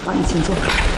你请坐。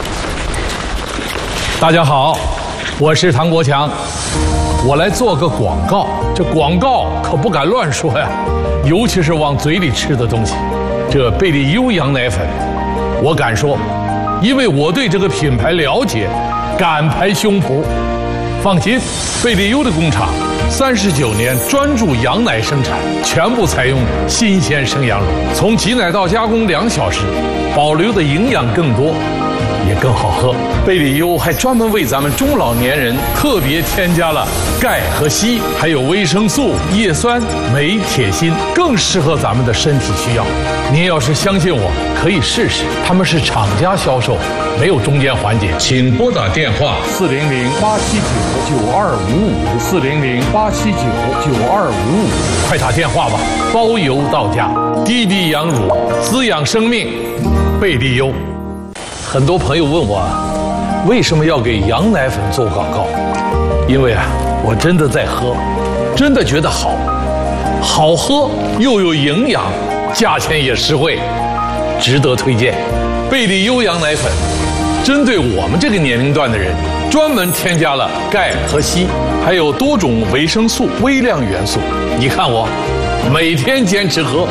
大家好，我是唐国强，我来做个广告。这广告可不敢乱说呀，尤其是往嘴里吃的东西。这贝利优羊奶粉，我敢说，因为我对这个品牌了解，敢拍胸脯。放心，贝利优的工厂39年专注羊奶生产，全部采用新鲜生羊乳，从挤奶到加工2小时，保留的营养更多，也更好喝。贝利优还专门为咱们中老年人特别添加了钙和硒，还有维生素、叶酸、镁、铁、锌，更适合咱们的身体需要。您要是相信我，可以试试。他们是厂家销售，没有中间环节。请拨打电话400-879-9255，400-879-9255，快打电话吧，包邮到家。滴滴羊乳，滋养生命，贝利优。很多朋友问我，为什么要给羊奶粉做广告？因为我真的在喝，真的觉得好喝又有营养，价钱也实惠，值得推荐。贝利优羊奶粉针对我们这个年龄段的人，专门添加了钙和硒，还有多种维生素、微量元素。你看我每天坚持喝。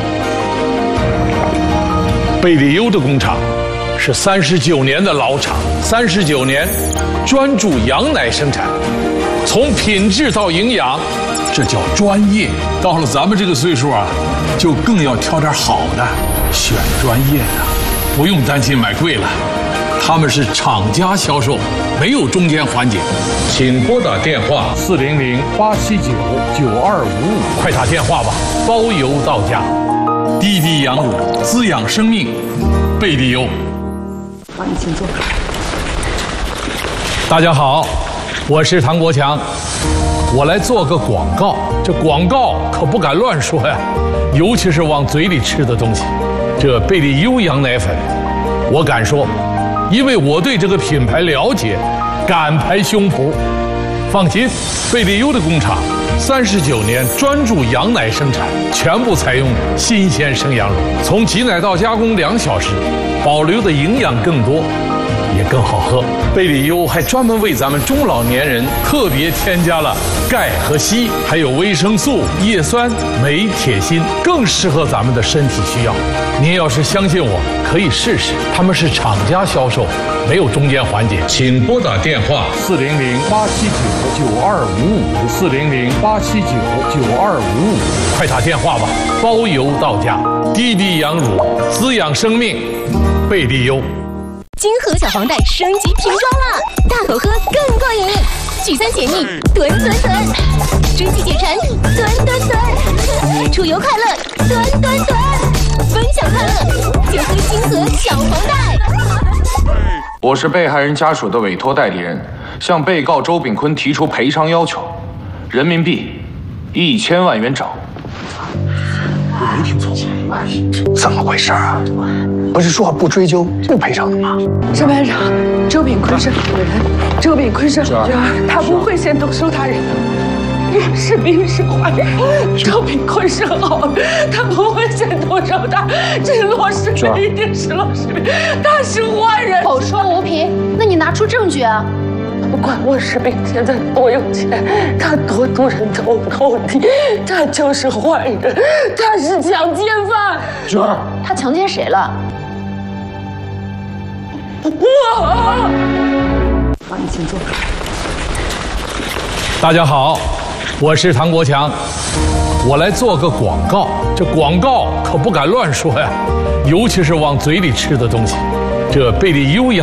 贝利优的工厂是39年的老厂，39年专注羊奶生产，从品质到营养，这叫专业。到了咱们这个岁数就更要挑点好的，选专业的，不用担心买贵了。他们是厂家销售，没有中间环节。请拨打电话400-879-9255，快打电话吧，包邮到家。滴滴羊乳，滋养生命，贝利优。 你请坐。 大家好，我是唐国强，我来做个广告。这广告可不敢乱说呀，尤其是往嘴里吃的东西。这贝利优羊奶粉，我敢说，因为我对这个品牌了解，敢拍胸脯。放心，贝利优的工厂39年专注羊奶生产，全部采用新鲜生羊乳，从挤奶到加工2小时，保留的营养更多，也更好喝。贝利优还专门为咱们中老年人特别添加了钙和硒，还有维生素、叶酸、镁、铁、锌，更适合咱们的身体需要。您要是相信我，可以试试。他们是厂家销售，没有中间环节。请拨打电话400-879-9255，400-879-9255，快打电话吧，包邮到家。滴滴羊乳，滋养生命，贝利优。 金河小黄袋升级瓶装了，大口喝更过瘾，聚餐解腻，吨吨吨，蒸汽解馋，吨吨吨，出游快乐，吨吨吨，分享快乐，就喝金河小黄袋。 我是被害人家属的委托代理人，向被告周炳坤提出赔偿要求，人民币1000万元整。 我没听错，怎么回事啊？不是说好不追究、不赔偿的吗？ 审判长，周炳坤是好人，周炳坤是好人，他不会先动手打人的。骆士兵是坏人，周炳坤是好人，他不会先动手打。这骆士兵一定是骆士兵，他是坏人。 口说无凭，那你拿出证据啊！ 不管骆士兵现在多有钱，他多多人头厚地，他就是坏人，他是强奸犯。 娟儿， 他强奸谁了？ 我。你请坐。 大家好，我是唐国强，我来做个广告。这广告可不敢乱说呀，尤其是往嘴里吃的东西。这贝利优羊